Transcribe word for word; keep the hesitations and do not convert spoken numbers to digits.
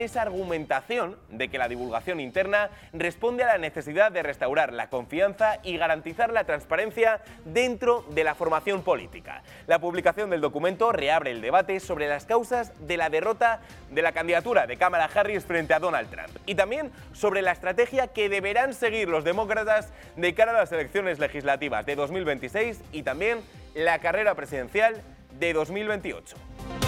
esa argumentación de que la divulgación interna responde a la necesidad de restaurar la confianza y garantizar la transparencia dentro de la formación política. La publicación del documento reabre el debate sobre las causas de la derrota de la candidatura de Kamala Harris frente a Donald Trump y también sobre la estrategia que deberán seguir los demócratas de cara a las elecciones legislativas de dos mil veintiséis y también la carrera presidencial de dos mil veintiocho.